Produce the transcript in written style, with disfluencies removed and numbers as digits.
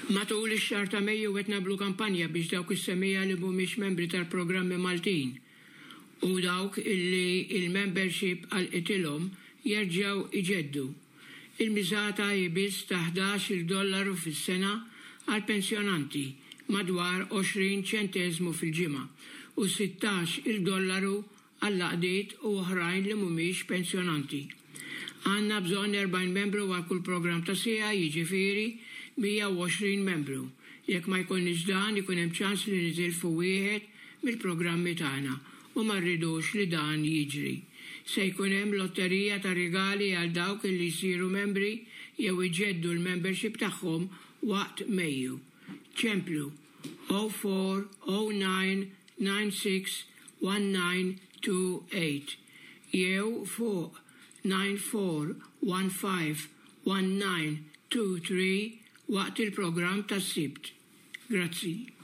Matul ix-xahar ta' Mejju qed nagħmlu kampanja biex dawk is-semmija li mhumiex membri tal-programmi Maltin u dawk illi il-membership għalqitilhom jerġgħu iġeddu. Il-miżata jibis ta' $11 fis-sena għal pensjonanti madwar 20 ċentesmu fil-ġimgħa u $16 għall-laqdiet u oħrajn li mhumiex pensjonanti. Għandna bżonn 40 membru għal kull programm ta' sija, jiġifieri 120 membru. Jekk ma jkunniex dan ikun hemm ċans li nitilfu wieħed mill-programmi tagħna u ma rridux li dan jiġri. Se jkun hemm lotterija ta' rigali għal dawk li jsiru membri jew iġeddu l-membership tagħhom waqt Mejju. ċemplu 0409961928 jew fuq 94151923 waqt il-programm tas-Sibt. Grazzi.